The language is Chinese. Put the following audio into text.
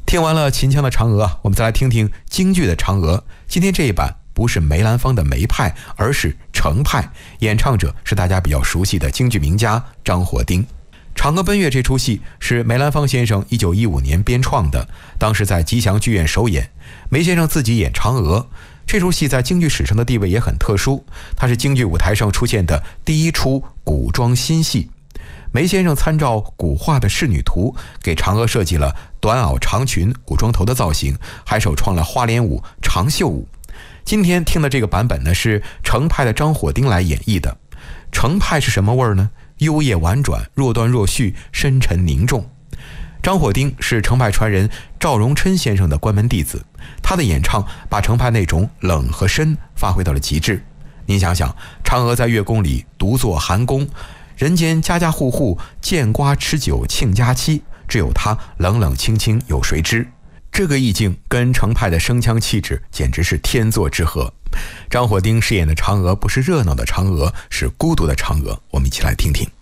听完了秦腔的嫦娥，我们再来听听京剧的嫦娥。今天这一版不是梅兰芳的梅派，而是程派，演唱者是大家比较熟悉的京剧名家张火丁。嫦娥奔月这出戏是梅兰芳先生1915年编创的，当时在吉祥剧院首演，梅先生自己演嫦娥。这出戏在京剧史上的地位也很特殊，它是京剧舞台上出现的第一出古装新戏。梅先生参照古画的仕女图，给嫦娥设计了短袄长裙、古装头的造型，还首创了花脸舞、长袖舞。今天听的这个版本呢，是程派的张火丁来演绎的。程派是什么味儿呢？幽咽婉转，若断若续，深沉凝重。张火丁是程派传人赵荣琛先生的关门弟子，他的演唱把程派那种冷和深发挥到了极致。您想想，嫦娥在月宫里独坐寒宫，人间家家户户见瓜吃酒庆佳期，只有她冷冷清清有谁知。这个意境跟程派的声腔气质简直是天作之合。张火丁饰演的嫦娥不是热闹的嫦娥，是孤独的嫦娥，我们一起来听听。